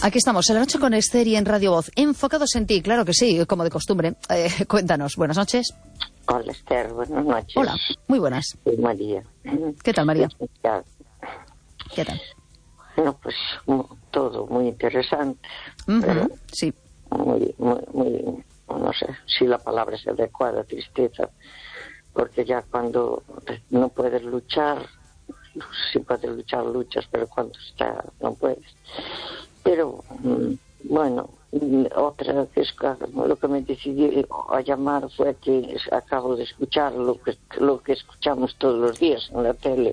Aquí estamos, en la noche con Esther y en Radio Voz. Enfocados en ti, claro que sí, como de costumbre. Cuéntanos, buenas noches. Hola, Esther, buenas noches. Hola, muy buenas. Soy María. ¿Qué tal, María? ¿Qué tal? Bueno, pues todo muy interesante. Pero sí. Muy, no sé si la palabra es adecuada, tristeza. Porque ya cuando no puedes luchar, si puedes luchar, luchas, pero cuando no puedes. Pero, bueno, otra que es lo que me decidí a llamar fue que acabo de escuchar lo que escuchamos todos los días en la tele.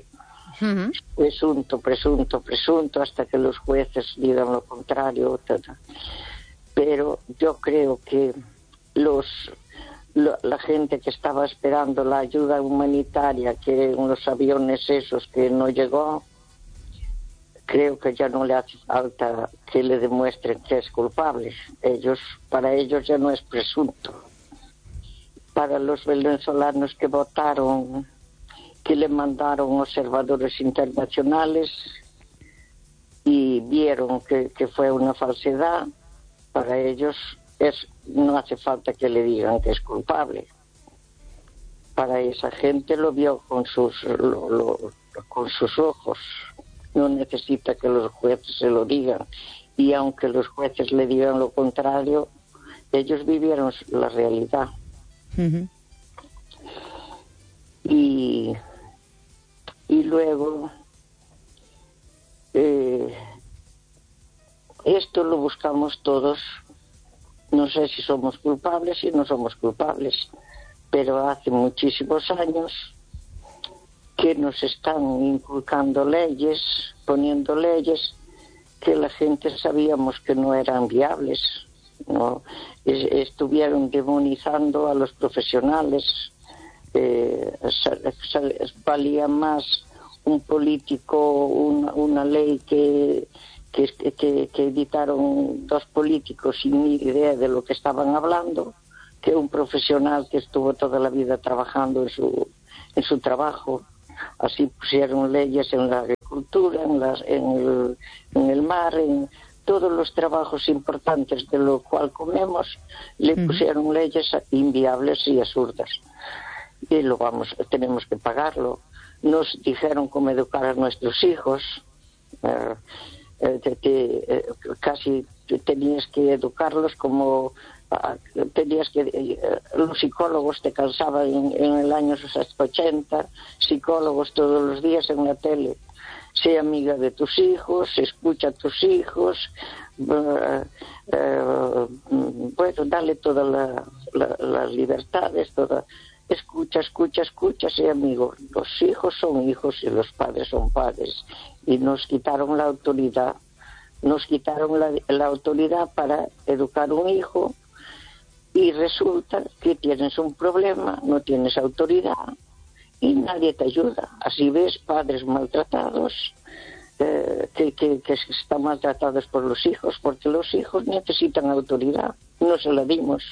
Presunto, hasta que los jueces digan lo contrario. Pero yo creo que la gente que estaba esperando la ayuda humanitaria, que en los aviones esos que no llegó, creo que ya no le hace falta que le demuestren que es culpable. Para ellos ya no es presunto. Para los venezolanos que votaron, que le mandaron observadores internacionales y vieron que fue una falsedad, para ellos no hace falta que le digan que es culpable. Para esa gente lo vio con sus ojos. No necesita que los jueces se lo digan. Y aunque los jueces le digan lo contrario, ellos vivieron la realidad. Y luego esto lo buscamos todos. No sé si somos culpables y no somos culpables, pero hace muchísimos años que nos están inculcando leyes, poniendo leyes que la gente sabíamos que no eran viables, ¿no? Estuvieron demonizando a los profesionales. Valía más un político, una ley que editaron dos políticos sin ni idea de lo que estaban hablando, que un profesional que estuvo toda la vida trabajando en su trabajo. Así pusieron leyes en la agricultura, en el mar, en todos los trabajos importantes de lo cual comemos, le pusieron leyes inviables y absurdas. Y tenemos que pagarlo. Nos dijeron cómo educar a nuestros hijos. Casi tenías que educarlos como los psicólogos te cansaban en el año 80, psicólogos todos los días en la tele. Sé amiga de tus hijos, escucha a tus hijos, bueno, dale todas las libertades, escucha, sé amigo. Los hijos son hijos y los padres son padres. Y nos quitaron la autoridad. Nos quitaron la autoridad para educar un hijo y resulta que tienes un problema, no tienes autoridad y nadie te ayuda. Así ves padres maltratados, que están maltratados por los hijos, porque los hijos necesitan autoridad. No se la dimos.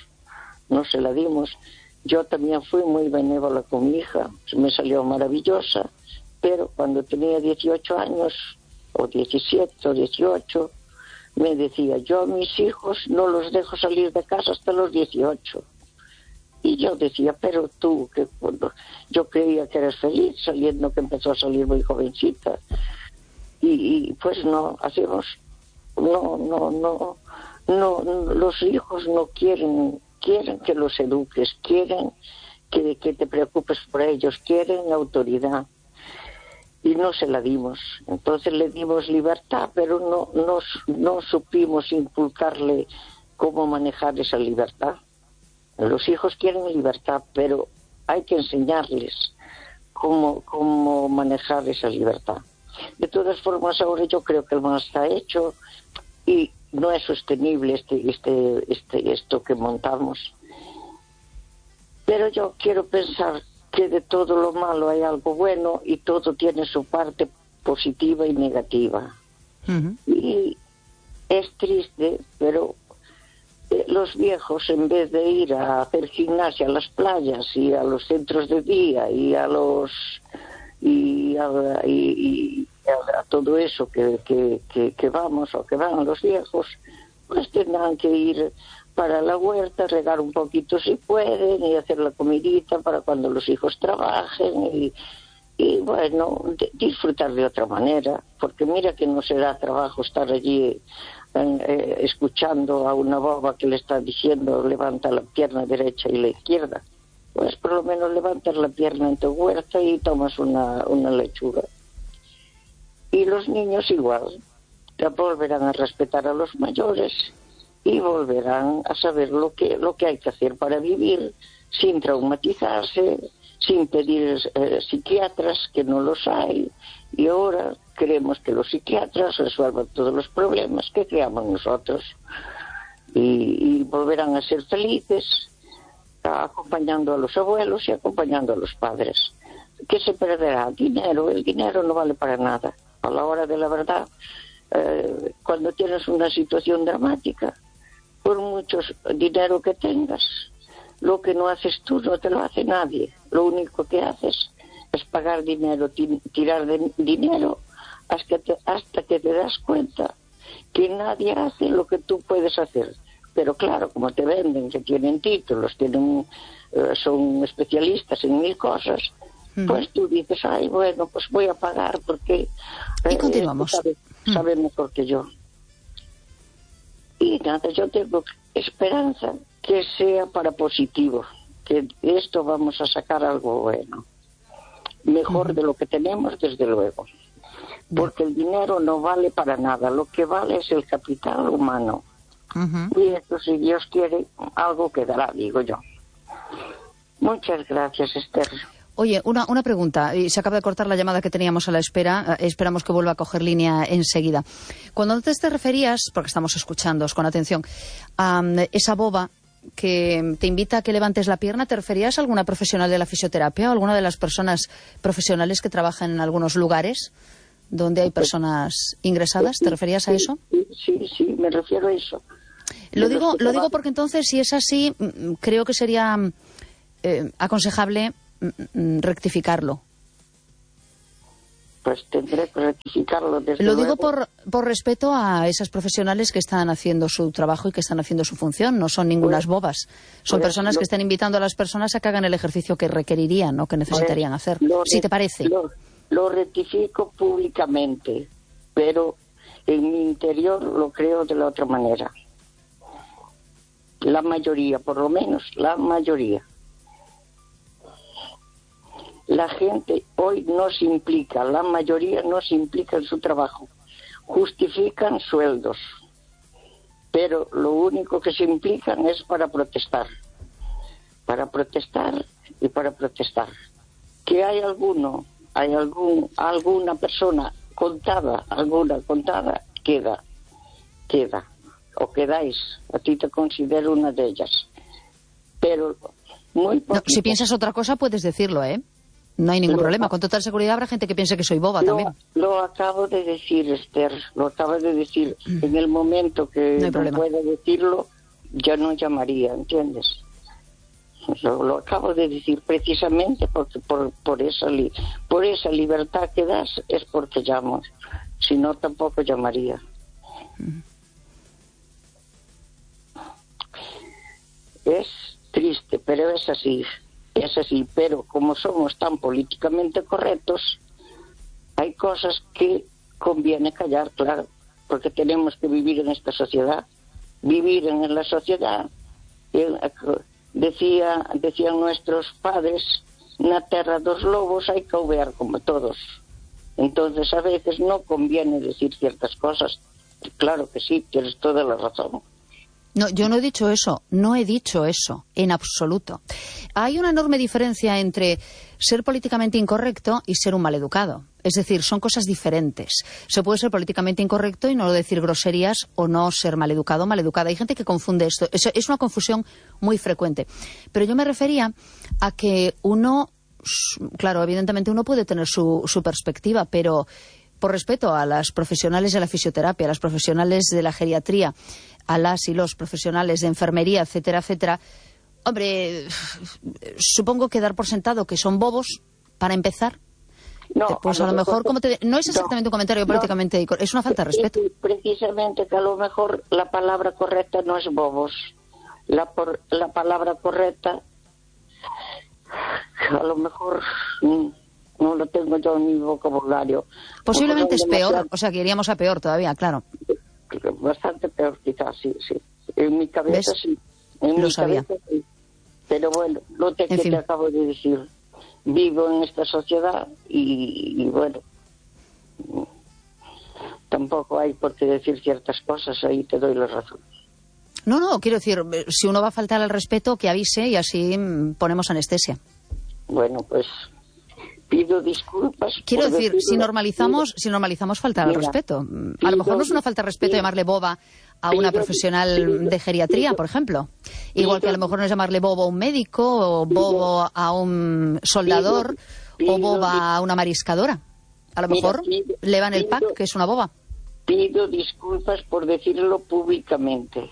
Yo también fui muy benévola con mi hija, me salió maravillosa, pero cuando tenía 18 años, o 17 o 18, me decía, yo a mis hijos no los dejo salir de casa hasta los 18. Y yo decía, pero tú, que yo creía que eres feliz saliendo, que empezó a salir muy jovencita. Y pues no, los hijos no quieren que los eduques, quieren que te preocupes por ellos, quieren autoridad. Y no se la dimos. Entonces le dimos libertad, pero no supimos inculcarle cómo manejar esa libertad. Los hijos quieren libertad, pero hay que enseñarles cómo manejar esa libertad. De todas formas, ahora yo creo que el mal está hecho y no es sostenible esto que montamos. Pero yo quiero pensar que de todo lo malo hay algo bueno y todo tiene su parte positiva y negativa. Y es triste, pero los viejos, en vez de ir a hacer gimnasia a las playas y a los centros de día y a todo eso que vamos o que van los viejos, pues tendrán que ir para la huerta, regar un poquito si pueden y hacer la comidita para cuando los hijos trabajen y bueno, disfrutar de otra manera, porque mira que no será trabajo estar allí escuchando a una boba que le está diciendo levanta la pierna derecha y la izquierda. Pues por lo menos levantas la pierna en tu huerta y tomas una lechuga. Y los niños igual, volverán a respetar a los mayores y volverán a saber lo que hay que hacer para vivir sin traumatizarse, sin pedir psiquiatras, que no los hay, y ahora queremos que los psiquiatras resuelvan todos los problemas que creamos nosotros y volverán a ser felices acompañando a los abuelos y acompañando a los padres. ¿Qué se perderá? Dinero. El dinero no vale para nada. A la hora de la verdad, cuando tienes una situación dramática, por mucho dinero que tengas, lo que no haces tú no te lo hace nadie. Lo único que haces es pagar dinero, tirar de dinero hasta que te das cuenta que nadie hace lo que tú puedes hacer. Pero claro, como te venden, que tienen títulos, son especialistas en 1000 cosas, pues tú dices, ay, bueno, pues voy a pagar porque y continuamos. Sabe mejor que yo. Y nada, yo tengo esperanza que sea para positivo, que esto vamos a sacar algo bueno, mejor de lo que tenemos, desde luego, porque el dinero no vale para nada, lo que vale es el capital humano. Y esto, si Dios quiere, algo quedará, digo yo. Muchas gracias, Esther. Oye, una pregunta. Se acaba de cortar la llamada que teníamos a la espera. Esperamos que vuelva a coger línea enseguida. Cuando antes te referías, porque estamos escuchándoos con atención, a esa boba que te invita a que levantes la pierna, ¿te referías a alguna profesional de la fisioterapia o alguna de las personas profesionales que trabajan en algunos lugares donde hay personas ingresadas? ¿Te referías a eso? Sí, me refiero a eso. Lo digo porque entonces, si es así, creo que sería aconsejable rectificarlo. Pues tendré que rectificarlo. Lo digo por respeto a esas profesionales que están haciendo su trabajo y que están haciendo su función. No son ningunas bobas. Son personas que están invitando a las personas a que hagan el ejercicio que requerirían o que necesitarían hacer. Si te parece. Lo rectifico públicamente, pero en mi interior lo creo de la otra manera. La mayoría, por lo menos, la mayoría. La gente hoy no se implica, la mayoría no se implica en su trabajo. Justifican sueldos, pero lo único que se implican es para protestar. Para protestar y para protestar. Que hay alguna persona contada, queda. O quedáis, a ti te considero una de ellas. Pero muy poquito. No, si piensas otra cosa puedes decirlo, ¿eh? No hay ningún problema. Con total seguridad habrá gente que piense que soy boba también. Lo acabo de decir, Esther, lo acabo de decir. En el momento que no pueda decirlo, ya no llamaría, ¿entiendes? Lo acabo de decir precisamente porque por esa libertad que das es porque llamo. Si no, tampoco llamaría. Es triste, pero es así. Es así, pero como somos tan políticamente correctos, hay cosas que conviene callar, claro, porque tenemos que vivir en esta sociedad. Vivir en la sociedad, decían nuestros padres, na terra dos lobos hay que obear como todos. Entonces a veces no conviene decir ciertas cosas. Claro que sí, tienes toda la razón. No, yo no he dicho eso, en absoluto. Hay una enorme diferencia entre ser políticamente incorrecto y ser un maleducado. Es decir, son cosas diferentes. Se puede ser políticamente incorrecto y no decir groserías o no ser maleducado o maleducada. Hay gente que confunde esto. Es una confusión muy frecuente. Pero yo me refería a que uno, claro, evidentemente uno puede tener su perspectiva, pero por respeto a las profesionales de la fisioterapia, a las profesionales de la geriatría, a las y los profesionales de enfermería, etcétera, etcétera, hombre, supongo que dar por sentado que son bobos, para empezar, No, pues a lo mejor, no es exactamente un comentario políticamente, es una falta de respeto. Precisamente que a lo mejor la palabra correcta no es bobos. La palabra correcta, a lo mejor no lo tengo yo en mi vocabulario. Posiblemente es peor, o sea, que iríamos a peor todavía, claro. Bastante peor quizás, sí. En mi cabeza ¿ves? sí. En lo mi sabía. cabeza sí. Pero bueno, lo que te acabo de decir. Vivo en esta sociedad y bueno, tampoco hay por qué decir ciertas cosas, ahí te doy la razón. No, quiero decir, si uno va a faltar al respeto, que avise y así ponemos anestesia. Bueno, pues pido disculpas. Quiero decir, si normalizamos faltar al respeto. A lo mejor no es una falta de respeto llamarle boba a una profesional de geriatría, por ejemplo. Igual que a lo mejor no es llamarle bobo a un médico, o bobo a un soldador, o boba a una mariscadora. A lo mejor le van el pack, que es una boba. Pido disculpas por decirlo públicamente.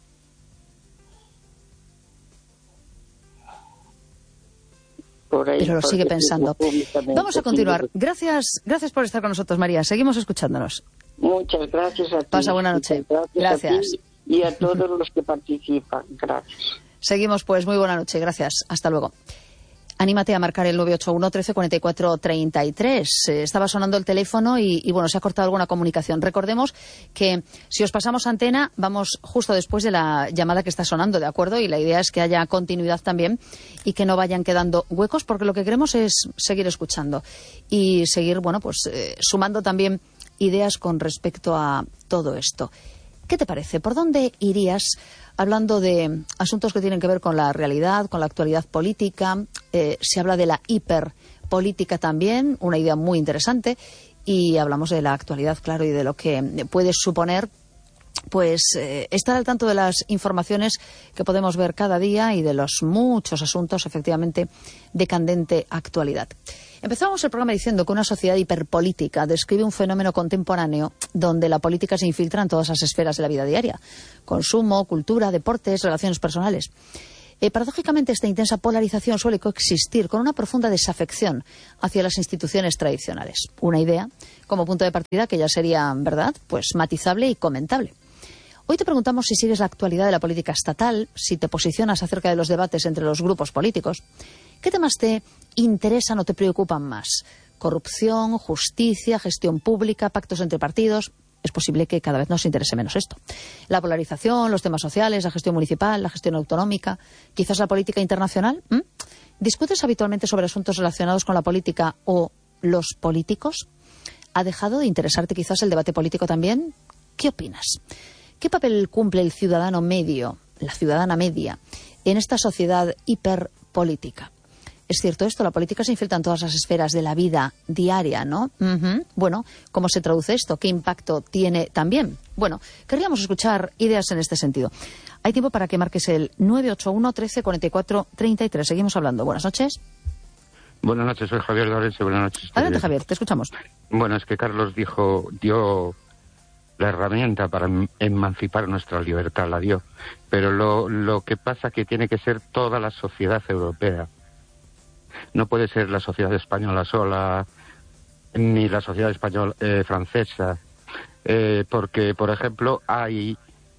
Pero lo sigue pensando. Vamos a continuar. Gracias por estar con nosotros, María. Seguimos escuchándonos. Muchas gracias a ti. Pasa buena noche. Gracias. Y a todos los que participan. Gracias. Seguimos, pues. Muy buena noche. Gracias. Hasta luego. Anímate a marcar el 981 13 44 33. Estaba sonando el teléfono y bueno, se ha cortado alguna comunicación. Recordemos que si os pasamos antena, vamos justo después de la llamada que está sonando, ¿de acuerdo? Y la idea es que haya continuidad también y que no vayan quedando huecos, porque lo que queremos es seguir escuchando y seguir, bueno, pues sumando también ideas con respecto a todo esto. ¿Qué te parece? ¿Por dónde irías hablando de asuntos que tienen que ver con la realidad, con la actualidad política? Se habla de la hiperpolítica también, una idea muy interesante, y hablamos de la actualidad, claro, y de lo que puede suponer pues estar al tanto de las informaciones que podemos ver cada día y de los muchos asuntos, efectivamente, de candente actualidad. Empezamos el programa diciendo que una sociedad hiperpolítica describe un fenómeno contemporáneo donde la política se infiltra en todas las esferas de la vida diaria: consumo, cultura, deportes, relaciones personales. Paradójicamente, esta intensa polarización suele coexistir con una profunda desafección hacia las instituciones tradicionales. Una idea, como punto de partida, que ya sería, ¿verdad?, pues matizable y comentable. Hoy te preguntamos si sigues la actualidad de la política estatal, si te posicionas acerca de los debates entre los grupos políticos. ¿Qué temas te interesan o te preocupan más? ¿Corrupción, justicia, gestión pública, pactos entre partidos? Es posible que cada vez nos interese menos esto. La polarización, los temas sociales, la gestión municipal, la gestión autonómica, quizás la política internacional. ¿Discutes habitualmente sobre asuntos relacionados con la política o los políticos? ¿Ha dejado de interesarte quizás el debate político también? ¿Qué opinas? ¿Qué papel cumple el ciudadano medio, la ciudadana media, en esta sociedad hiperpolítica? Es cierto esto, la política se infiltra en todas las esferas de la vida diaria, ¿no? Bueno, ¿cómo se traduce esto? ¿Qué impacto tiene también? Bueno, querríamos escuchar ideas en este sentido. Hay tiempo para que marques el 981 13 44 33. Seguimos hablando. Buenas noches. Buenas noches, soy Javier Dorense. Buenas noches. Adelante, Javier, te escuchamos. Bueno, es que Carlos dio la herramienta para emancipar nuestra libertad, la dio. Pero lo que pasa es que tiene que ser toda la sociedad europea. No puede ser la sociedad española sola, ni la sociedad española francesa, porque, por ejemplo, hay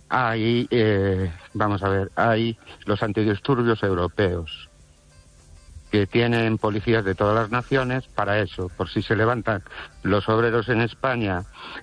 los antidisturbios europeos, que tienen policías de todas las naciones para eso, por si se levantan los obreros en España,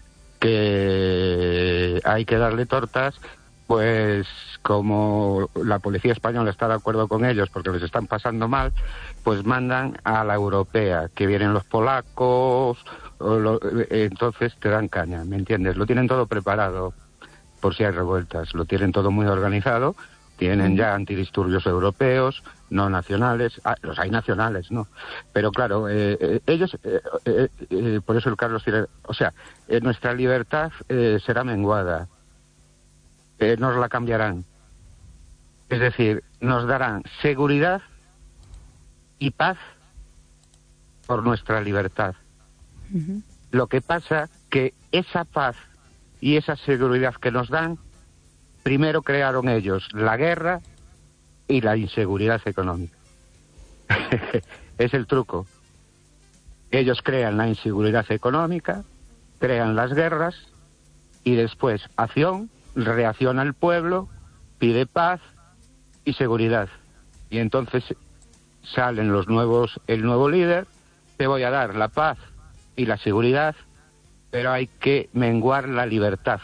que hay que darle tortas, pues como la policía española está de acuerdo con ellos porque les están pasando mal, pues mandan a la europea, que vienen los polacos, entonces te dan caña, ¿me entiendes? Lo tienen todo preparado por si hay revueltas, lo tienen todo muy organizado, tienen ya antidisturbios europeos, no nacionales, los hay nacionales, ¿no? Pero claro, ellos, por eso el Carlos tiene, o sea, nuestra libertad será menguada, nos la cambiarán, es decir, nos darán seguridad y paz por nuestra libertad. Lo que pasa que esa paz y esa seguridad que nos dan, primero crearon ellos la guerra y la inseguridad económica. Es el truco. Ellos crean la inseguridad económica, crean las guerras y después acción, reacciona el pueblo, pide paz y seguridad. Y entonces salen el nuevo líder, te voy a dar la paz y la seguridad, pero hay que menguar la libertad.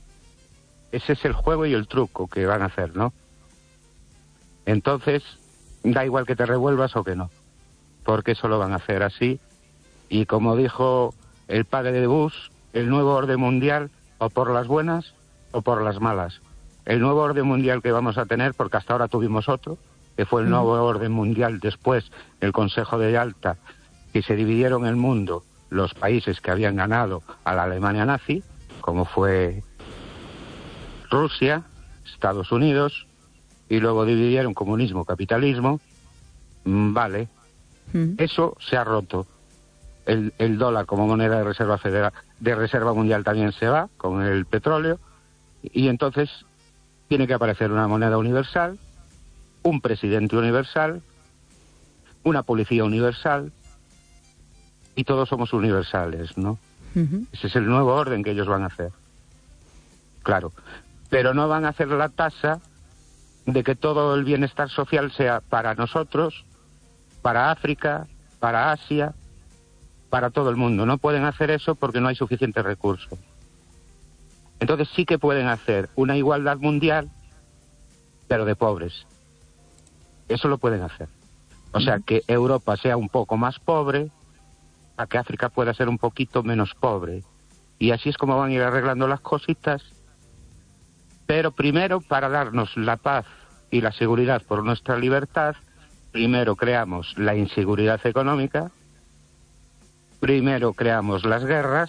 Ese es el juego y el truco que van a hacer, ¿no? Entonces, da igual que te revuelvas o que no, porque eso lo van a hacer así. Y como dijo el padre de Bush, el nuevo orden mundial, o por las buenas o por las malas. El nuevo orden mundial que vamos a tener, porque hasta ahora tuvimos otro, que fue el nuevo orden mundial después del Consejo de Yalta, que se dividieron el mundo, los países que habían ganado a la Alemania nazi, como fue Rusia, Estados Unidos, y luego dividieron comunismo, capitalismo. Vale, eso se ha roto. El dólar como moneda de reserva federal, de reserva mundial también se va con el petróleo, y entonces tiene que aparecer una moneda universal, un presidente universal, una policía universal, y todos somos universales, ¿no? Ese es el nuevo orden que ellos van a hacer. Claro, pero no van a hacer la tasa de que todo el bienestar social sea para nosotros, para África, para Asia, para todo el mundo. No pueden hacer eso porque no hay suficientes recursos. Entonces sí que pueden hacer una igualdad mundial, pero de pobres. Eso lo pueden hacer. O sea, que Europa sea un poco más pobre, a que África pueda ser un poquito menos pobre. Y así es como van a ir arreglando las cositas. Pero primero, para darnos la paz y la seguridad por nuestra libertad, primero creamos la inseguridad económica, primero creamos las guerras,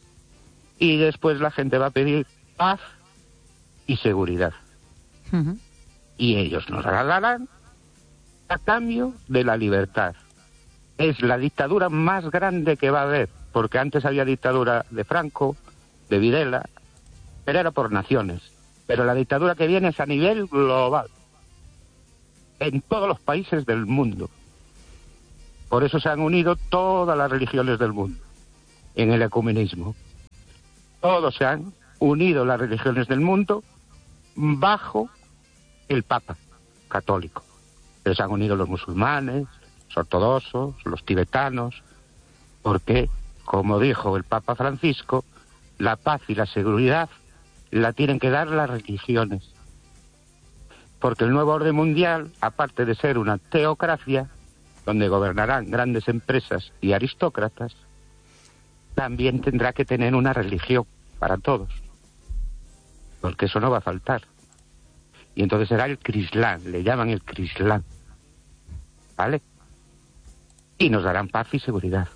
y después la gente va a pedir paz y seguridad. Y ellos nos la darán a cambio de la libertad. Es la dictadura más grande que va a haber, porque antes había dictadura de Franco, de Videla, pero era por naciones. Pero la dictadura que viene es a nivel global, en todos los países del mundo. Por eso se han unido todas las religiones del mundo en el ecumenismo. Todos se han unido las religiones del mundo bajo el Papa católico. Pero se han unido los musulmanes, los ortodoxos, los tibetanos, porque, como dijo el Papa Francisco, la paz y la seguridad la tienen que dar las religiones. Porque el nuevo orden mundial, aparte de ser una teocracia, donde gobernarán grandes empresas y aristócratas, también tendrá que tener una religión para todos, porque eso no va a faltar. Y entonces será el Crislán, le llaman el Crislán, ¿vale? Y nos darán paz y seguridad.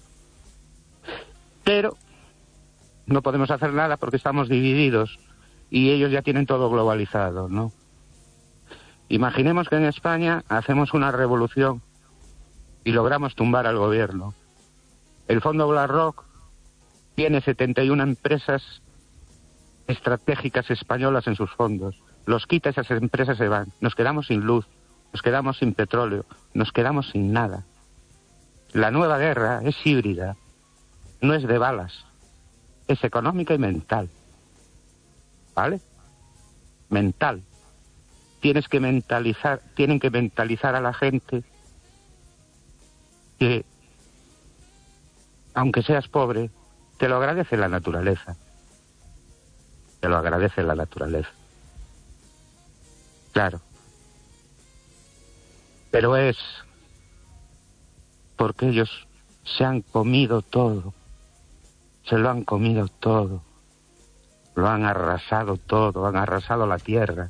Pero no podemos hacer nada porque estamos divididos y ellos ya tienen todo globalizado, ¿no? Imaginemos que en España hacemos una revolución y logramos tumbar al gobierno. El fondo BlackRock tiene 71 empresas estratégicas españolas en sus fondos. Los quita, esas empresas se van. Nos quedamos sin luz, nos quedamos sin petróleo, nos quedamos sin nada. La nueva guerra es híbrida, no es de balas, es económica y mental. ¿Vale? Mental. Tienen que mentalizar a la gente que, aunque seas pobre, te lo agradece la naturaleza. Te lo agradece la naturaleza. Claro. Pero es porque ellos se han comido todo. Se lo han comido todo. Lo han arrasado todo. Han arrasado la tierra.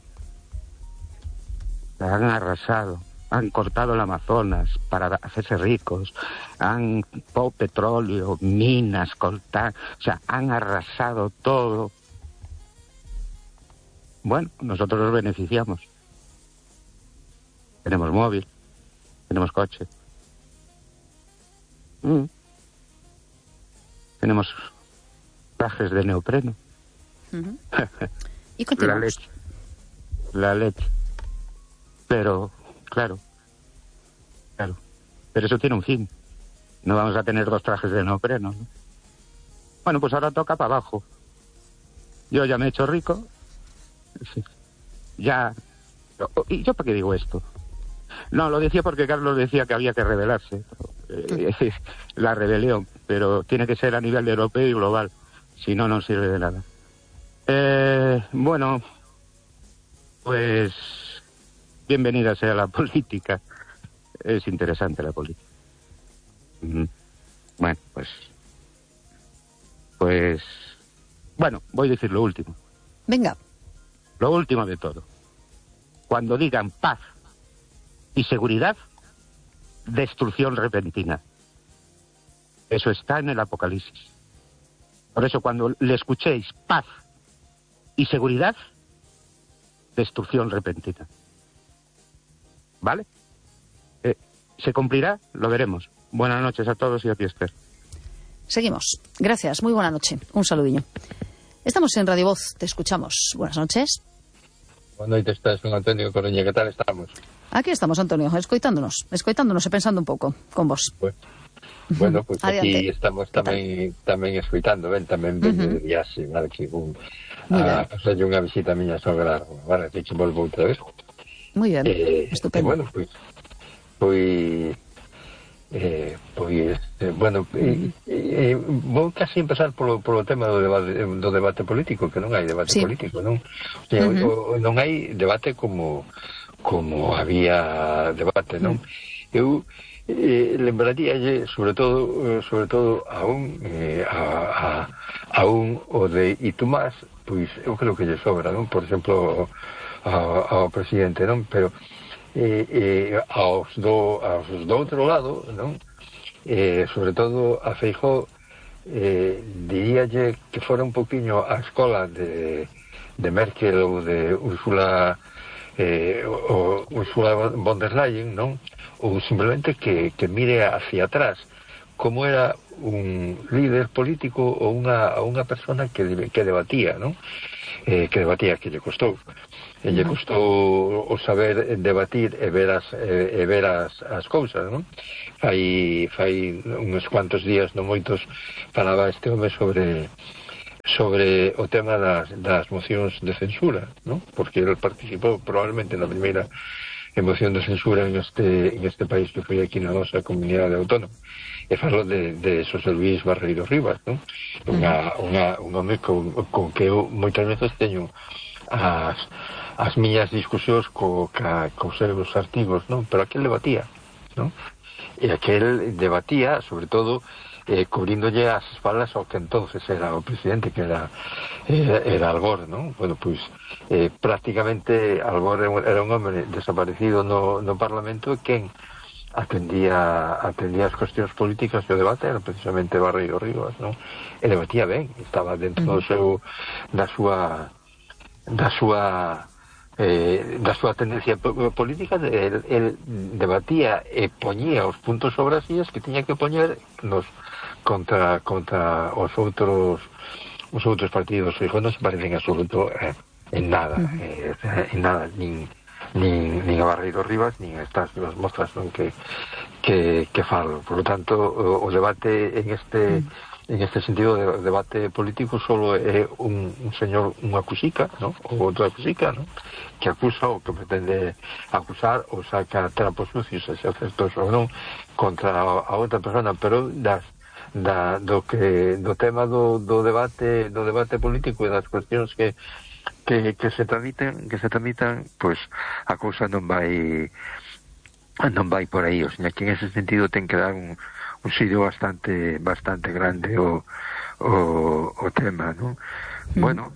La han arrasado. Han cortado el Amazonas para hacerse ricos, han petróleo, minas, o sea, han arrasado todo. Bueno, nosotros nos beneficiamos. Tenemos móvil, tenemos coche. Tenemos trajes de neopreno. Y continuamos. La leche. Pero, claro. Pero eso tiene un fin. No vamos a tener 2 trajes de neopreno, ¿no? Bueno, pues ahora toca para abajo. Yo ya me he hecho rico. Ya... ¿Y yo para qué digo esto? No, lo decía porque Carlos decía que había que rebelarse. La rebelión, pero tiene que ser a nivel europeo y global. Si no, no sirve de nada. Bueno, pues bienvenida sea la política. Es interesante la política. Bueno, bueno, voy a decir lo último. Venga. Lo último de todo. Cuando digan paz y seguridad, destrucción repentina. Eso está en el Apocalipsis. Por eso, cuando le escuchéis paz y seguridad, destrucción repentina. ¿Vale? ¿Se cumplirá? Lo veremos. Buenas noches a todos y a ti, Esther. Seguimos. Gracias. Muy buena noche. Un saludillo. Estamos en Radio Voz. Te escuchamos. Buenas noches. Buenas noches, estás con Antonio Coruña. ¿Qué tal estamos? Aquí estamos, Antonio, escoitándonos e pensando un pouco con vos. Bueno, pues aquí estamos tamén escoitando, tamén de viaxe, vale, que facerlle unha visita a miña sogra, vale, que che volvo outra vez. Moi ben, estupendo. Bueno, vou casi empezar polo tema do debate político, que non hai debate político, non? O sea, non hai debate como había debate, non? Eu lembraríalle sobre todo a un o de Itumás, pois eu creo que lle sobra, non? Por exemplo, ao presidente, non? Pero aos do outro lado, non? Sobre todo a Feijóo, diríalle que fora un poquinho a escola de Merkel ou de Ursula von der Leyen, non? Ou simplemente que mire hacia atrás como era un líder político ou unha persona que debatía, non? Que lle costou. Lle costou o saber debatir e ver as cousas, non? Fai uns cuantos días, non moitos, falaba este home sobre o tema das mocións de censura, ¿no? Porque ele participou probablemente na primeira moción de censura en este país que foi aquí na nosa comunidade autónoma. E falo de José Luis Barreiro Rivas, ¿no? Un home con que eu moitas veces teño as miñas discusións cos seus artigos, ¿no? Pero aquel debatía, ¿no? E aquel debatía, sobre todo, cubríndolle as espaldas ao que entonces era o presidente, que era Al Gore, non? Bueno, pois prácticamente Al Gore era un home desaparecido no Parlamento, e quen atendía as cuestións políticas do debate era precisamente Barreiro Rivas, non? E debatía ben, estaba dentro da súa tendencia política. El debatía e poñía os puntos sobre as sillas que tiña que poñer contra os outros partidos. Feijóo non se parecen en absoluto en nada, nin a Barreiro Rivas, nin a estas duas mostras, non, que falo. Por lo tanto, o debate en este sentido, de debate político, solo é un señor, unha cusica, ¿no? Ou outra cusica, ¿no? Que acusa ou que pretende acusar ou saca trapos sucios, se acertos ou non, contra a outra persona, pero do tema do debate político e das cuestións que se tramitan, pois a cousa non vai por aí. O sea, que en ese sentido ten que dar un sitio bastante grande o tema, non? Bueno,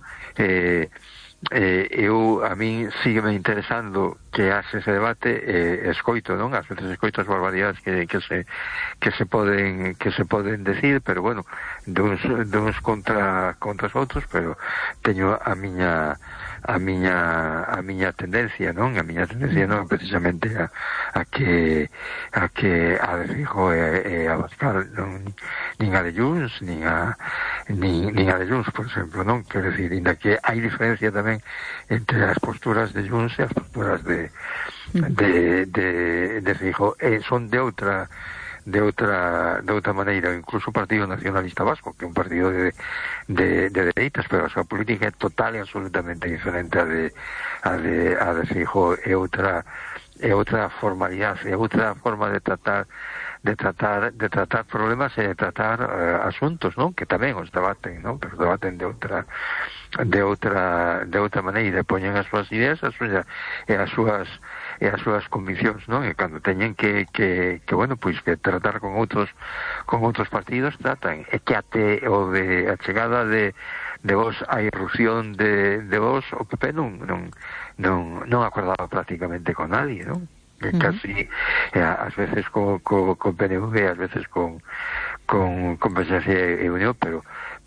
a min sígueme interesando que hace ese debate, escoito, non? Ás veces escoito as barbaridades que se poden decir, pero bueno, duns contra os outros, pero teño a miña tendencia, non? A miña tendencia non precisamente a que a de Feijóo e a Abascal, non, nin a de Junts, nin a de Junts, por exemplo, non? Quero decir, inda que hai diferencia tamén entre as posturas de Junts e as posturas de Feijóo, son de outra de outra maneira, incluso o Partido Nacionalista Vasco, que é un partido de dereitas, pero a súa política é total e absolutamente diferente a de Feijóo. É outra formalidade, é outra forma de tratar problemas e de tratar asuntos, non? Que tamén os debaten, non? Pero debaten de outra maneira, poñen as súas ideas e as súas conviccións, non? E cando teñen que bueno, pois que tratar con outros partidos, tratan. E que até o de a chegada de Vox, a irrupción de Vox, o PP non acordaba prácticamente con nadie, non? Casi ás veces con PNV, ás veces con Presencia e Unión, pero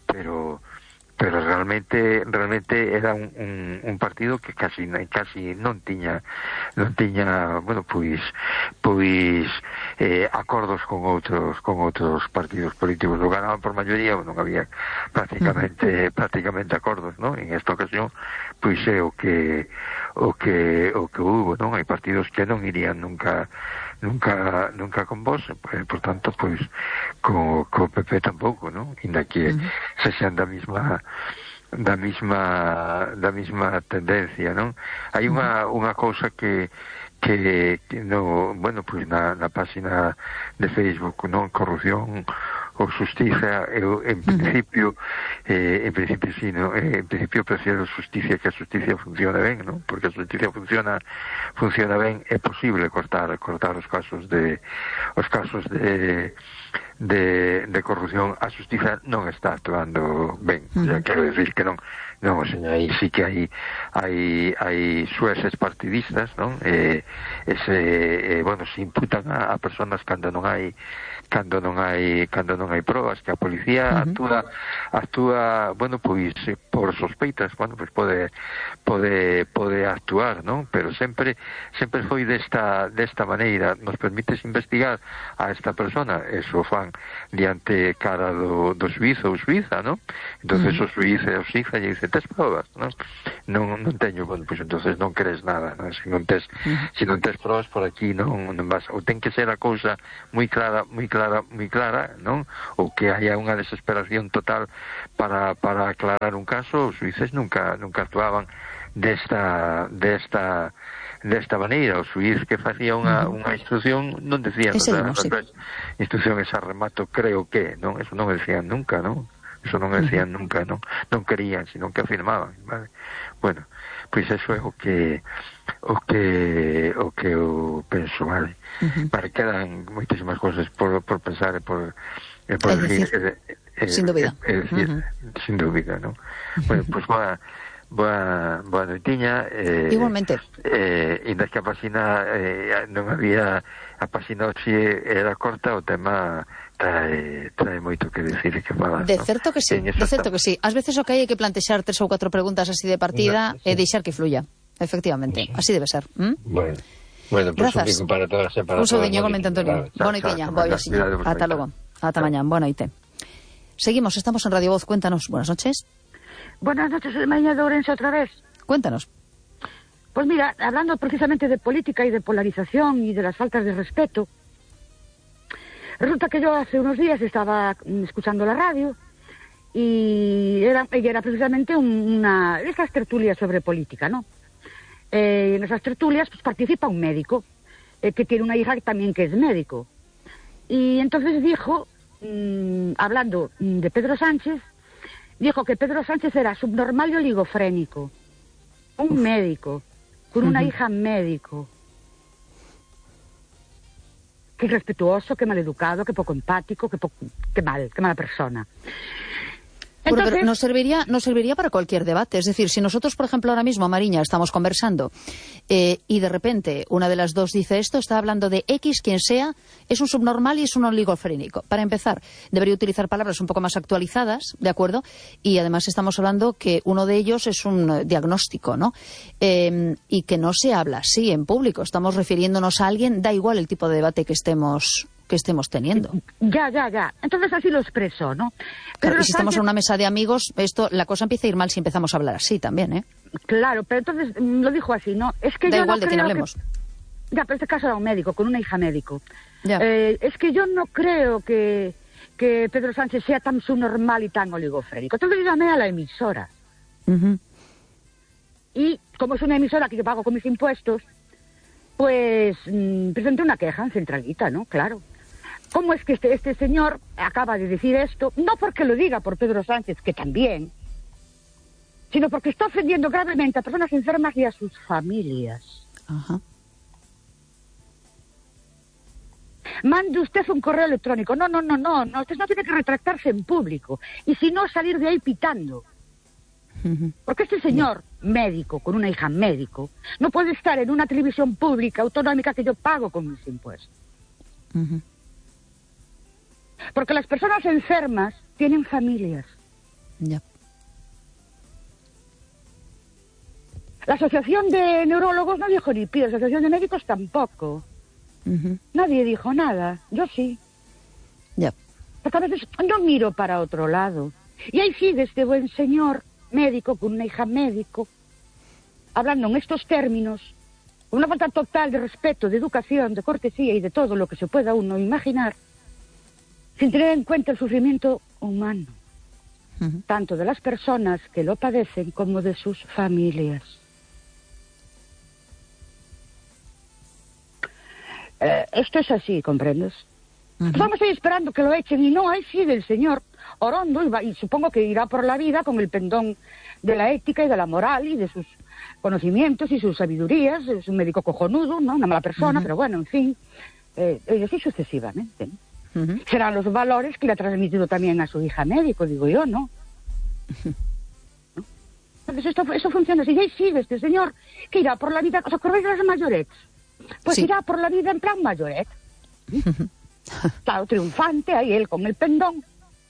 realmente era un partido que casi non tiña bueno, pois acordos con outros partidos políticos. Lo ganaban por maioría, non había prácticamente acordos, non? En esta ocasión pois é o que hubo, non? Hai partidos que non irían nunca con Vox, por tanto, pois co PP tampouco, non? Inda que se sean da mesma tendencia, non? Hai unha cousa que no, bueno, pois na página de Facebook, non? Corrupción ou xustiza, eu en principio sí, non? En principio prefiero xusticia, que a xusticia funcione ben, non? Porque a xusticia funciona ben, é posible cortar os casos de corrupción. A xustiza non está actuando ben, ya quero decir que non, señor, aí sí que hai xueces partidistas, non? Bueno, se imputan a personas cando non hai probas, que a policía actúa, bueno, pois por sospeitas, bueno, pois pode actuar, non? Pero sempre foi desta maneira. Nos permites investigar a esta persona, eso fan diante cara do xuiz ou xuiza, non? Entonces o xuiz e o xuiza lle dice, tes probas, non? Non teño, bueno, pois entonces non crees nada, non? Se non tes probas por aquí, non vas, ou ten que ser a cousa moi clara, non? Ou que haya unha desesperación total para aclarar un caso. Os xuíces nunca actuaban desta maneira. O xuíz que facía unha instrucción non decía nada. Instrucción esa remato, creo que, non? Eso non decían nunca, non? Eso non decían nunca, non? Non querían, sino que afirmaban, vale? Bueno, pois eso é o que eu penso, vale? Vale, quedan moitísimas cousas por pensar e por decir, sin dúbida. Sin dúbida, non? Bueno, pois boa noitiña. Igualmente. Inda que a página non había, a página hoxe era corta, o tema trae moito que decir e que falar. De certo que sí, Ás veces o que hai é que plantexar 3 ou 4 preguntas así de partida e deixar que fluya. Efectivamente, así debe ser. Bueno, pues un pico para todas e para todas. Un saudinho, igualmente, Antonio. Boa noitiña. Ata logo. Ata mañán. Boa noite. Seguimos, estamos en Radio Voz. Cuéntanos. Buenas noches. Buenas noches, Maña de Ourense otra vez. Cuéntanos. Pues mira, hablando precisamente de política y de polarización y de las faltas de respeto, resulta que yo hace unos días estaba escuchando la radio y era precisamente una de esas tertulias sobre política, ¿no? En esas tertulias pues participa un médico que tiene una hija también que es médico. Y entonces dijo, hablando de Pedro Sánchez, dijo que Pedro Sánchez era subnormal y oligofrénico. Un médico, con una hija médico. Qué irrespetuoso, qué maleducado, qué poco empático, qué mala persona. Entonces, pero nos serviría para cualquier debate. Es decir, si nosotros, por ejemplo, ahora mismo, Mariña, estamos conversando y de repente una de las dos dice esto, está hablando de X, quien sea, es un subnormal y es un oligofrénico. Para empezar, debería utilizar palabras un poco más actualizadas, ¿de acuerdo? Y además estamos hablando que uno de ellos es un diagnóstico, ¿no? Y que no se habla así en público. Estamos refiriéndonos a alguien, da igual el tipo de debate que estemos teniendo. Ya. Entonces así lo expreso, ¿no? Pero si estamos en una mesa de amigos, la cosa empieza a ir mal si empezamos a hablar así también, ¿eh? Claro, pero entonces lo dijo así, ¿no? Es que da yo igual no de quién hablemos. Ya, pero este caso era un médico, con una hija médico. Es que yo no creo que Pedro Sánchez sea tan subnormal y tan oligofrénico. Entonces dígame a la emisora. Y como es una emisora que yo pago con mis impuestos, pues presenté una queja en Centralita, ¿no? Claro. ¿Cómo es que este señor acaba de decir esto? No porque lo diga por Pedro Sánchez, que también, sino porque está ofendiendo gravemente a personas enfermas y a sus familias. Ajá. Mande usted un correo electrónico. No, usted no tiene que retractarse en público. Y si no, salir de ahí pitando. Porque este señor médico, con una hija médico, no puede estar en una televisión pública autonómica que yo pago con mis impuestos. Porque las personas enfermas tienen familias. Ya. La Asociación de Neurólogos no dijo ni pío, la Asociación de Médicos tampoco. Nadie dijo nada, yo sí. Ya. Porque a veces no miro para otro lado. Y ahí sigue este buen señor médico con una hija médico, hablando en estos términos, con una falta total de respeto, de educación, de cortesía y de todo lo que se pueda uno imaginar, sin tener en cuenta el sufrimiento humano, tanto de las personas que lo padecen como de sus familias. Esto es así, ¿comprendes? Estamos ahí esperando que lo echen y no, ahí sigue el señor Orondo y supongo que irá por la vida con el pendón de la ética y de la moral y de sus conocimientos y sus sabidurías. Es un médico cojonudo, ¿no? Una mala persona, pero bueno, en fin, y así sucesivamente, ¿no? Serán los valores que le ha transmitido también a su hija médico, digo yo, ¿no? Entonces esto funciona así. Y ahí sigue este señor que irá por la vida. ¿Os acordáis de las mayorettes? Pues sí. Irá por la vida en plan mayoret. Claro, triunfante, ahí él con el pendón.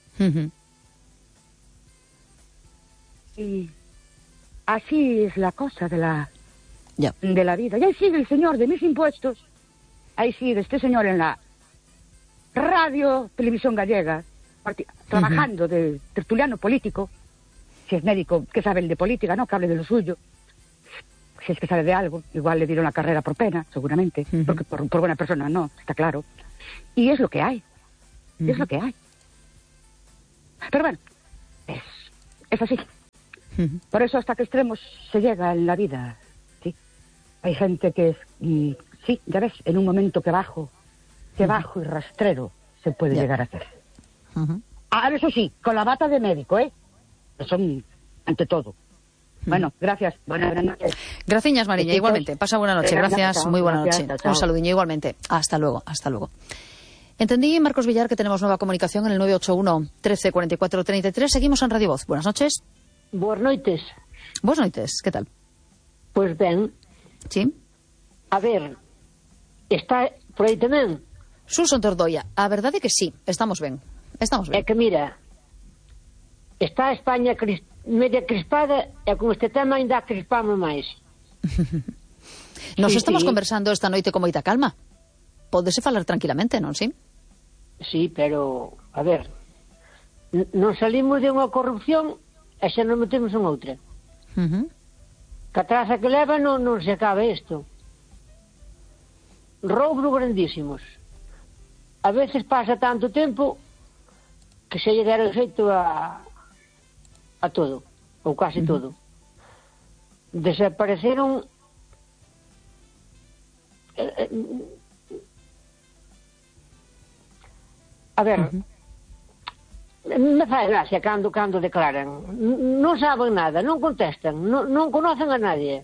Y así es la cosa de la vida. Y ahí sigue el señor de mis impuestos. Ahí sigue este señor en la radio, televisión gallega, trabajando de tertuliano político. Si es médico, que sabe el de política, ¿no? Que hable de lo suyo. Si es que sabe de algo, igual le dieron la carrera por pena, seguramente, porque por buena persona no, está claro. Y es lo que hay. Es lo que hay. Pero bueno, es así. Por eso hasta qué extremos se llega en la vida. ¿Sí? Hay gente que, sí, ya ves, en un momento que bajo y rastrero se puede llegar a hacer. Ahora eso sí, con la bata de médico, que son ante todo. Bueno, gracias. Buenas noches. Gracias, Mariña. Igualmente. Pasa buena noche. Gracias. Muy buena noche. Un saludiño igualmente. Hasta luego. Hasta luego. Entendí, Marcos Villar, que tenemos nueva comunicación en el 981 13 44 33. Seguimos en Radio Voz. Buenas noches. Buenas noites. Buenas noites. ¿Qué tal? Pues ben. Sí. A ver, está por aí tamén? Suso Tordoia, a verdade é que sí, estamos ben. Estamos ben. É que mira, está a España media crispada e con este tema ainda crispamos máis. Nos estamos conversando esta noite con moita calma. Pódese falar tranquilamente, non, sí? Sí, pero, a ver, non salimos de unha corrupción e xa nos metemos en outra. Que a traza que leva non se acaba isto. Roubos grandísimos. A veces pasa tanto tempo que se lle dera efecto a todo, ou casi todo. Desapareceron a ver, me fai gracia cando declaran. Non saben nada, non contestan, non conocen a nadie.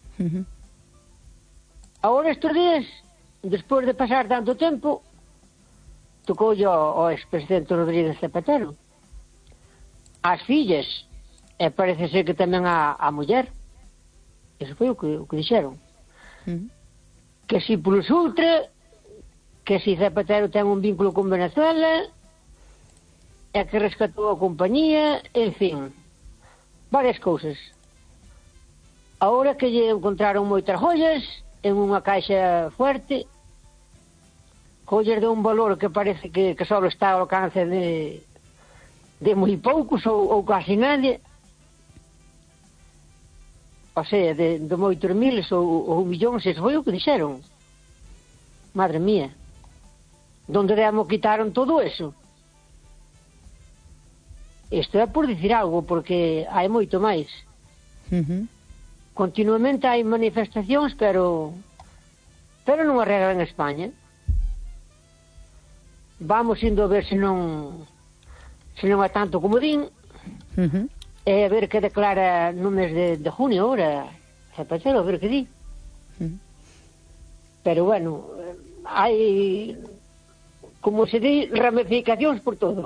Agora estes días, despois de pasar tanto tempo, tocou ao expresidente Rodríguez Zapatero, as fillas, e parece ser que tamén a muller. Eso foi o que dixeron. Que si Plus Ultra, que si Zapatero ten un vínculo con Venezuela, e que rescatou a compañía, en fin, varias cousas. Agora que lle encontraron moitas joias en unha caixa fuerte, joias de un valor que parece que só está ao alcance de moi poucos ou casi nadie, o sea, de moitos miles ou millóns, eso foi o que dixeron. Madre mía. donde demo quitaron todo eso. Isto é por dicir algo, porque hai moito máis. Continuamente hai manifestacións, pero non arreglan España. Vamos indo a ver se non é tanto como din, e a ver que declara no mes de junio, ahora, Zapatero, a ver que di. Pero bueno, hai, como se di, ramificacións por todo.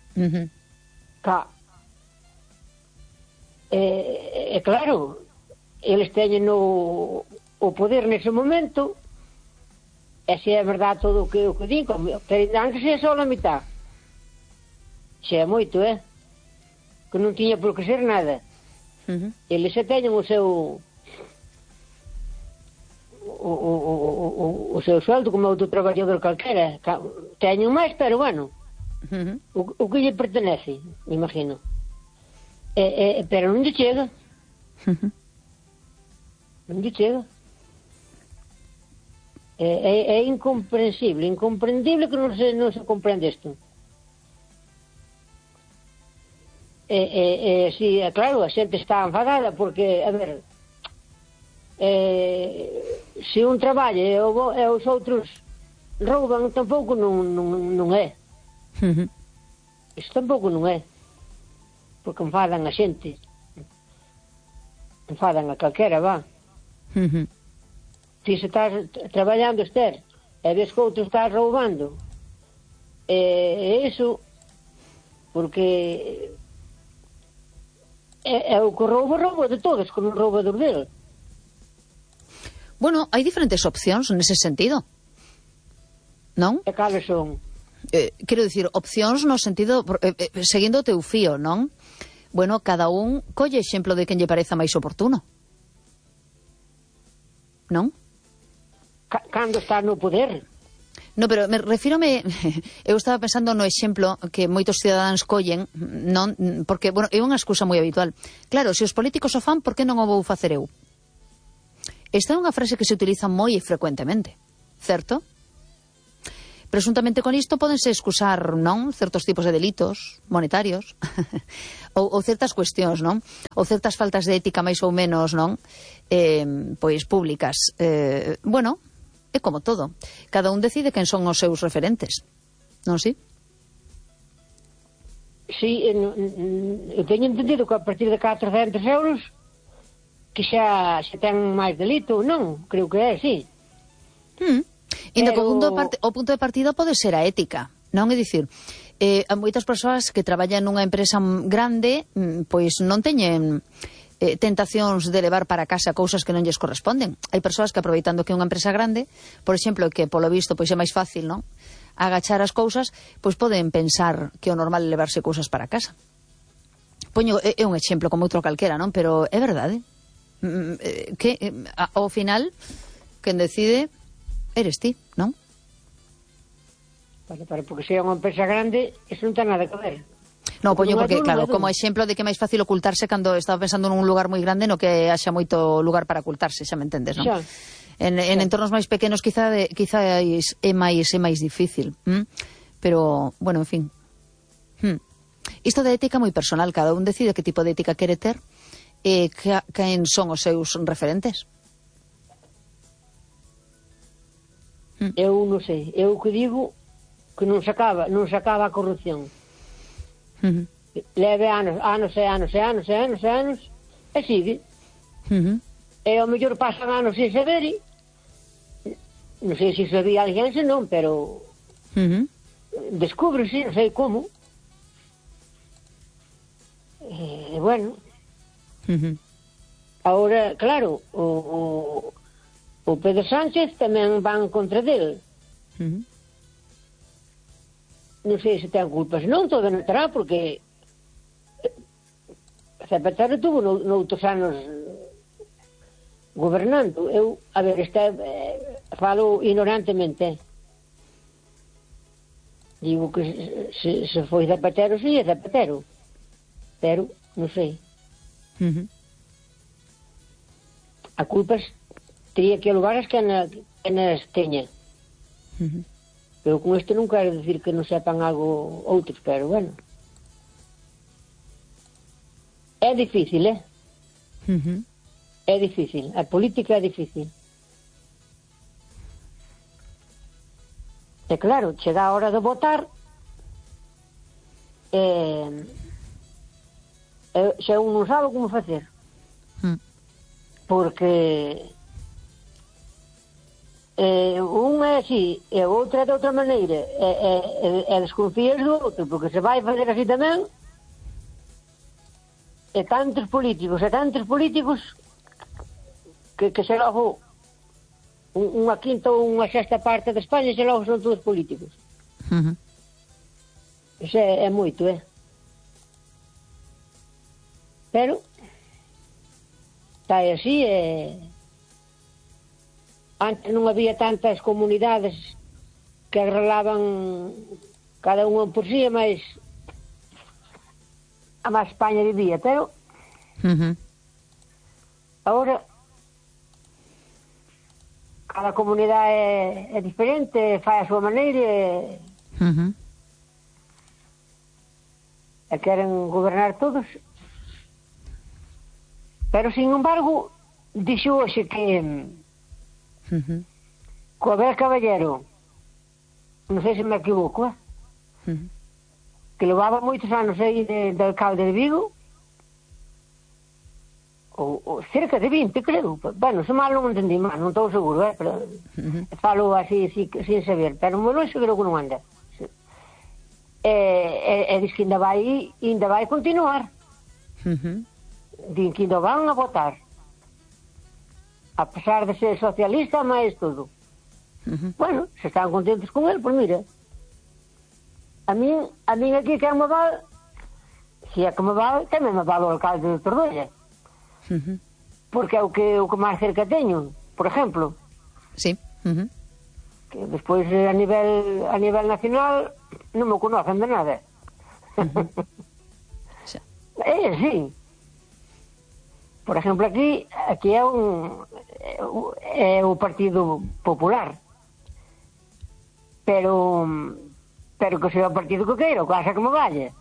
Claro, eles teñen o poder nese momento, e se é verdade todo o que din, pero antes é só a mitad. Se é moito, que non tiña por que ser nada. Eles se teñen o seu o seu sueldo como outro traballador calquera. Teñen máis, pero bueno, o que lle pertenece, me imagino. Pero non lle chega. Non lle chega. É incomprendible que non se comprende isto. Sí, claro, a xente está enfadada porque, a ver, se un traballa e os outros rouban, tampouco non é. Isto tampouco non é, porque enfadan a xente, enfadan a calquera, va. Se estás traballando, Esther, e ves que outro está roubando, iso, porque é o que roubo de todos, como roubo do dele. Bueno, hai diferentes opcións nese sentido, non? E cales son? Quero dicir, opcións no sentido, seguindo o teu fío, non? Bueno, cada un colle exemplo de quen lle pareza máis oportuno. Non? Cando está no poder. No, pero refírome, eu estaba pensando no exemplo que moitos cidadáns collen, non, porque, bueno, é unha excusa moi habitual. Claro, se os políticos o fan, por que non o vou facer eu? Esta é unha frase que se utiliza moi frecuentemente, certo? Presuntamente con isto podense excusar, non, certos tipos de delitos monetarios ou certas cuestións, non? Ou certas faltas de ética máis ou menos, non? Pois públicas. Bueno, é como todo. Cada un decide quen son os seus referentes, non si? Sí, eu teño entendido que a partir de 400 euros que xa ten máis delito, non? Creo que é, sí. Ainda que o punto de partida pode ser a ética, non? É dicir, a moitas persoas que traballan nunha empresa grande, pois non teñen tentacións de levar para casa cousas que non lles corresponden. Hai persoas que, aproveitando que é unha empresa grande, por exemplo, que polo visto pois é máis fácil, non, agachar as cousas, pois poden pensar que o normal é levarse cousas para casa. Poño, é un exemplo como outro calquera, non? Pero é verdade que ao final quen decide eres ti, non? Porque se é unha empresa grande, iso non ten nada que ver. No, poño porque, claro, como exemplo de que é máis fácil ocultarse cando estaba pensando nun lugar moi grande no que haxa moito lugar para ocultarse, xa me entendes, non? Xa. En entornos máis pequenos quizá é máis difícil, pero, bueno, en fin. Isto da ética moi personal, cada un decide que tipo de ética quere ter e quen son os seus referentes. Eu non sei, eu que digo que non se acaba a corrupción. Leve anos e sigue. E ao mellor pasan anos sin saber, non sei se sabía alguén, se non, pero descúbrese, non sei como. E bueno, agora, claro, o Pedro Sánchez tamén van contra del. Non sei se ten culpas, non, todo non terá, porque Zapatero tuvo noutros anos gobernando. Eu, a ver, falo ignorantemente. Digo que se foi Zapatero, sí, é Zapatero. Pero, non sei. A culpas teria que alugar as que nas teña. Eu con isto non quero dicir que non sepan algo outros, pero bueno. É difícil, É difícil. A política é difícil. E claro, chega a hora de votar xa un non sabe como facer. Porque un é así e o outro é de outra maneira e desconfías do outro porque se vai fazer así tamén e tantos políticos que se logo unha quinta ou unha sexta parte de España se logo son todos políticos. Iso é moito, pero está así antes non había tantas comunidades que arreglaban cada unha por si, mas a máis España vivía, pero agora cada comunidade é diferente, fai a súa maneira e queren gobernar todos, pero sin embargo dixo hoxe que co Abel Caballero, non sei se me equivoco, que levaba moitos anos aí de alcalde de Vigo, ou cerca de 20, creo. Bueno, se mal non entendi mal, non estou seguro, pero falo así sin saber, pero moi longe creo que non anda. E diz que ainda vai continuar. Din que ainda van a votar. A pesar de ser socialista, máis todo. Bueno, se están contentos con él, pois mira, a min aquí que me val, se é que me val, tamén me val o alcalde de Tordolla, porque é o que máis cerca teño, por exemplo. Sí. Que despois a nivel nacional non me conocen de nada. É así. Por exemplo, aquí é o Partido Popular. Pero que sea o partido que queira, o casa que me vaya.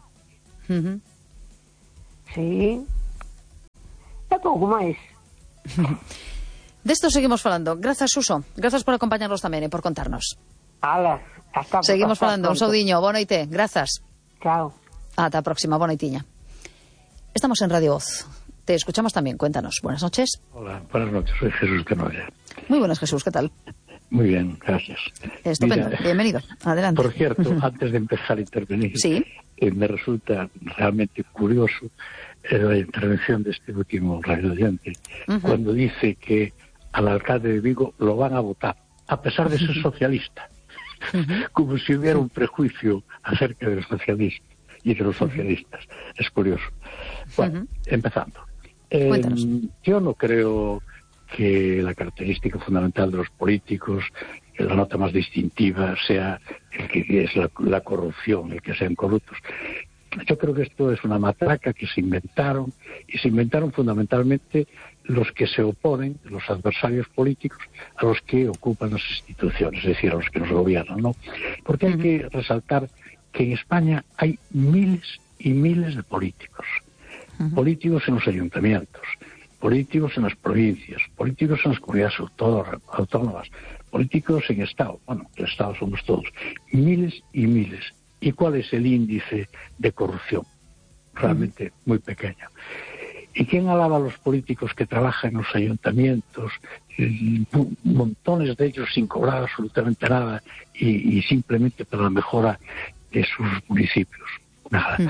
Sí. É pouco máis. Desto seguimos falando. Grazas, Suso. Grazas por acompañarnos tamén e por contarnos. Ala, seguimos falando. Un saudiño. Boa noite. Grazas. Chao. Ata a próxima. Boa noitiña. Estamos en Radio Voz. Te escuchamos también. Cuéntanos. Buenas noches. Hola, buenas noches. Soy Jesús Canoya. Muy buenas, Jesús. ¿Qué tal? Muy bien, gracias. Estupendo. Mira, bienvenido. Adelante. Por cierto, antes de empezar a intervenir, ¿sí? Me resulta realmente curioso la intervención de este último radioyente, cuando dice que al alcalde de Vigo lo van a votar, a pesar de ser socialista, como si hubiera un prejuicio acerca de los socialistas y de los socialistas. Es curioso. Bueno, empezando. Yo no creo que la característica fundamental de los políticos, la nota más distintiva, sea el que es la corrupción, el que sean corruptos. Yo creo que esto es una matraca que se inventaron, y se inventaron fundamentalmente los que se oponen, los adversarios políticos, a los que ocupan las instituciones, es decir, a los que nos gobiernan, ¿no? Porque hay que resaltar que en España hay miles y miles de políticos. Políticos en los ayuntamientos, políticos en las provincias, políticos en las comunidades autónomas, políticos en Estado. Bueno, el Estado somos todos. Miles y miles. ¿Y cuál es el índice de corrupción? Realmente muy pequeño. ¿Y quién alaba a los políticos que trabajan en los ayuntamientos? Montones de ellos sin cobrar absolutamente nada y simplemente para la mejora de sus municipios. Nada.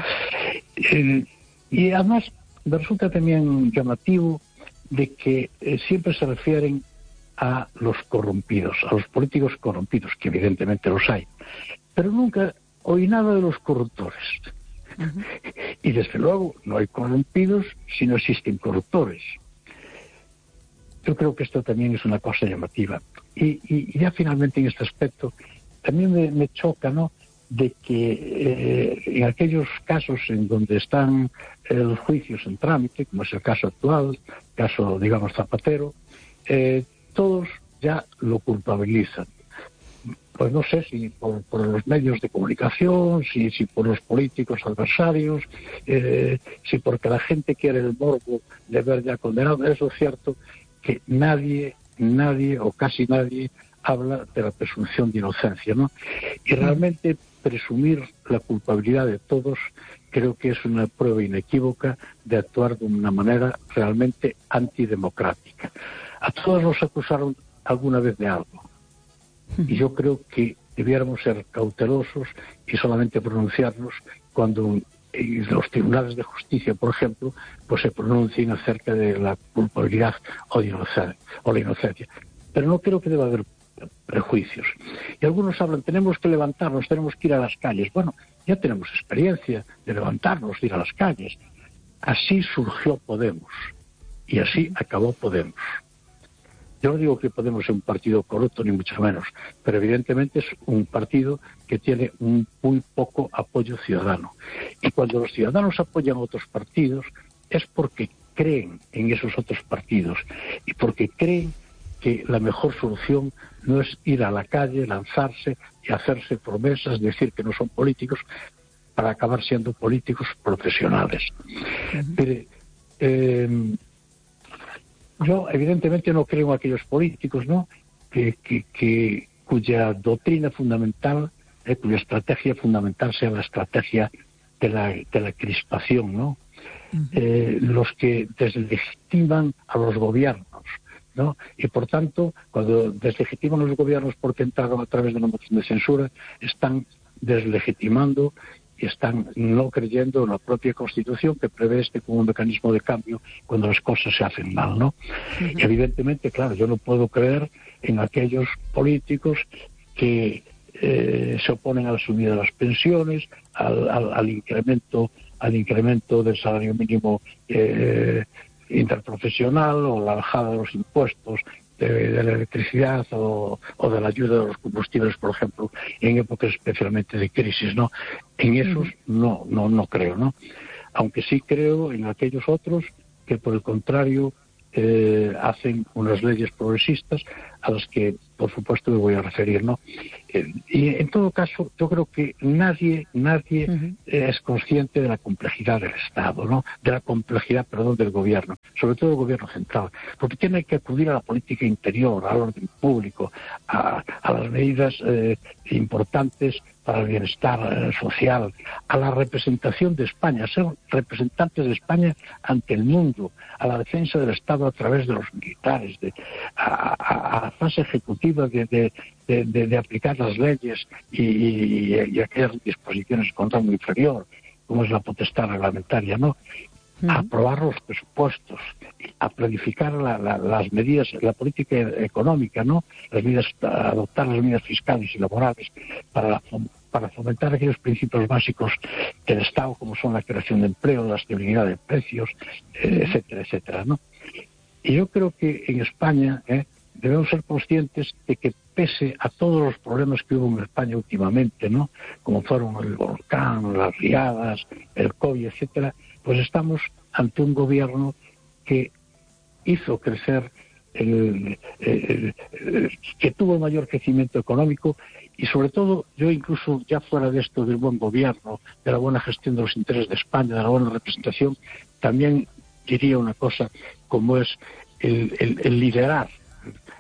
Y además me resulta también llamativo de que siempre se refieren a los corrompidos, a los políticos corrompidos, que evidentemente los hay, pero nunca oí nada de los corruptores. Y desde luego no hay corrompidos si no existen corruptores. Yo creo que esto también es una cosa llamativa. Y ya finalmente en este aspecto también me choca, ¿no?, de que en aquellos casos en donde están los juicios en trámite, como es el caso actual, caso, digamos, Zapatero, todos ya lo culpabilizan. pues no sé si por los medios de comunicación, si por los políticos adversarios, si porque la gente quiere el morbo de ver ya condenado. Eso es cierto que nadie o casi nadie habla de la presunción de inocencia, ¿no? Y realmente presumir la culpabilidad de todos creo que es una prueba inequívoca de actuar de una manera realmente antidemocrática. A todos nos acusaron alguna vez de algo, y yo creo que debiéramos ser cautelosos y solamente pronunciarnos cuando los tribunales de justicia, por ejemplo, pues se pronuncien acerca de la culpabilidad o la inocencia. Pero no creo que deba haber prejuicios. Y algunos hablan, tenemos que levantarnos, tenemos que ir a las calles. Bueno, ya tenemos experiencia de levantarnos, de ir a las calles. Así surgió Podemos y así acabó Podemos. Yo no digo que Podemos sea un partido corrupto, ni mucho menos, pero evidentemente es un partido que tiene un muy poco apoyo ciudadano. Y cuando los ciudadanos apoyan a otros partidos es porque creen en esos otros partidos y porque creen que la mejor solución no es ir a la calle, lanzarse y hacerse promesas, decir que no son políticos, para acabar siendo políticos profesionales. Pero, yo evidentemente no creo en aquellos políticos, ¿no?, cuya doctrina fundamental, cuya estrategia fundamental sea la estrategia de la crispación, ¿no? Los que deslegitiman a los gobiernos, ¿no? Y por tanto, cuando deslegitiman a los gobiernos porque entraron a través de una moción de censura, están deslegitimando y están no creyendo en la propia Constitución, que prevé como un mecanismo de cambio cuando las cosas se hacen mal, ¿no? Y evidentemente, claro, yo no puedo creer en aquellos políticos que se oponen a la subida de las pensiones, al incremento del salario mínimo interprofesional, o la bajada de los impuestos de la electricidad o de la ayuda de los combustibles, por ejemplo, en épocas especialmente de crisis, ¿no? En esos no creo, ¿no? Aunque sí creo en aquellos otros que, por el contrario, hacen unas leyes progresistas a las que, por supuesto, me voy a referir, ¿no? Y en todo caso, yo creo que nadie es consciente de la complejidad del Estado, ¿no? De la complejidad, del gobierno, sobre todo el gobierno central, porque tiene que acudir a la política interior, al orden público, a las medidas importantes para el bienestar social, a la representación de España, a ser representantes de España ante el mundo, a la defensa del Estado a través de los militares, a la fase ejecutiva de aplicar las leyes y aquellas disposiciones con rango inferior, como es la potestad reglamentaria, ¿no? A aprobar los presupuestos, a planificar las medidas, la política económica, ¿no? Adoptar las medidas fiscales y laborales para fomentar aquellos principios básicos del Estado, como son la creación de empleo, la estabilidad de precios, etcétera, etcétera, ¿no? Y yo creo que en España debemos ser conscientes de que, pese a todos los problemas que hubo en España últimamente, ¿no?, como fueron el volcán, las riadas, el COVID, etcétera, pues estamos ante un gobierno que hizo crecer, que tuvo el mayor crecimiento económico, y sobre todo, yo incluso ya fuera de esto del buen gobierno, de la buena gestión de los intereses de España, de la buena representación, también diría una cosa como es el liderar